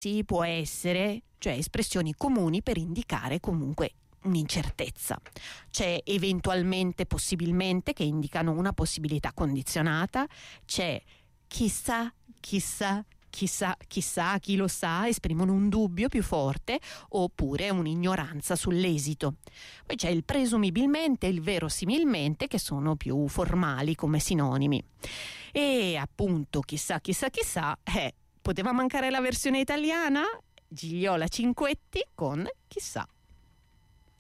sì, può essere, cioè espressioni comuni per indicare comunque un'incertezza. C'è eventualmente, possibilmente, che indicano una possibilità condizionata. C'è chissà, chissà, chissà, chissà, chi lo sa, esprimono un dubbio più forte oppure un'ignoranza sull'esito. Poi c'è il presumibilmente e il verosimilmente, che sono più formali come sinonimi. E appunto chissà, chissà, chissà, poteva mancare la versione italiana? Gigliola Cinquetti con Chissà.